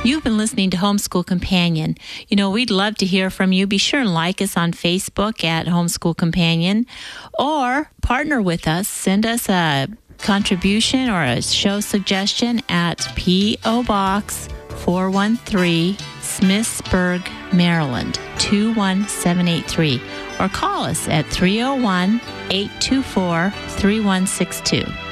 You've been listening to Homeschool Companion. We'd love to hear from you. Be sure and like us on Facebook at Homeschool Companion, or partner with us. Send us a contribution or a show suggestion at P.O. Box 413, Smithsburg, Maryland, 21783, or call us at 301-824-3162.